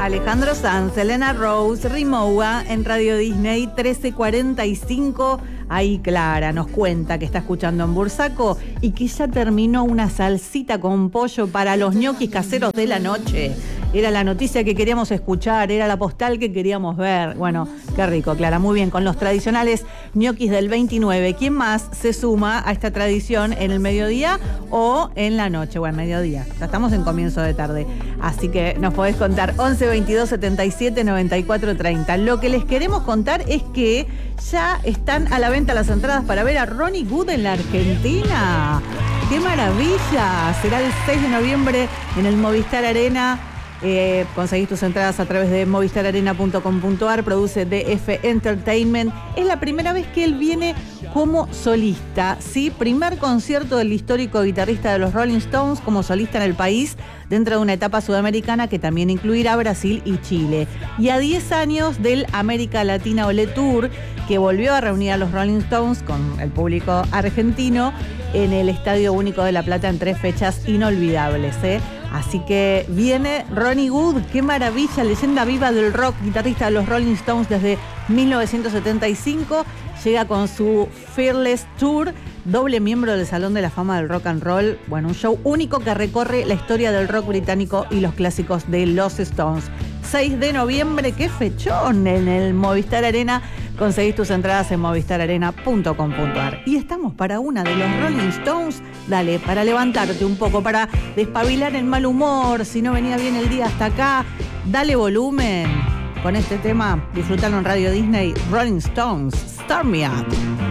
Alejandro Sanz, Elena Rose, Rimowa en Radio Disney 13:45. Ahí Clara nos cuenta que está escuchando en Bursaco y que ya terminó una salsita con pollo para los ñoquis caseros de la noche. Era la noticia que queríamos escuchar, era la postal que queríamos ver. Bueno, qué rico, Clara, muy bien, con los tradicionales ñoquis del 29. ¿Quién más se suma a esta tradición en el mediodía o en la noche? Bueno, mediodía, ya estamos en comienzo de tarde. Así que nos podés contar 11 22 77 94 30. Lo que les queremos contar es que ya están a la venta las entradas para ver a Ronnie Wood en la Argentina. ¡Qué maravilla! Será el 6 de noviembre en el Movistar Arena. Conseguís tus entradas a través de movistararena.com.ar. Produce DF Entertainment. Es la primera vez que él viene como solista, ¿sí? Primer concierto del histórico guitarrista de los Rolling Stones como solista en el país, dentro de una etapa sudamericana que también incluirá Brasil y Chile. Y a 10 años del América Latina Ole Tour, que volvió a reunir a los Rolling Stones con el público argentino en el Estadio Único de La Plata en 3 fechas inolvidables, ¿eh? Así que viene Ronnie Wood, qué maravilla, leyenda viva del rock, guitarrista de los Rolling Stones desde 1975, llega con su Fearless Tour, doble miembro del Salón de la Fama del Rock and Roll. Bueno, un show único que recorre la historia del rock británico y los clásicos de los Stones. 6 de noviembre, qué fechón en el Movistar Arena. Conseguís tus entradas en movistararena.com.ar. Y estamos para una de los Rolling Stones. Dale, para levantarte un poco, para despabilar el mal humor, si no venía bien el día hasta acá, dale volumen. Con este tema, disfrutalo en Radio Disney, Rolling Stones, Start Me Up.